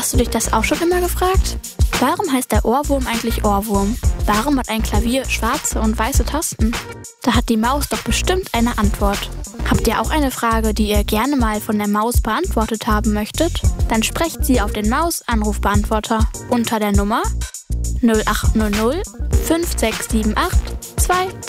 Hast du dich das auch schon immer gefragt? Warum heißt der Ohrwurm eigentlich Ohrwurm? Warum hat ein Klavier schwarze und weiße Tasten? Da hat die Maus doch bestimmt eine Antwort. Habt ihr auch eine Frage, die ihr gerne mal von der Maus beantwortet haben möchtet? Dann sprecht sie auf den Maus-Anrufbeantworter unter der Nummer 0800 5678 232.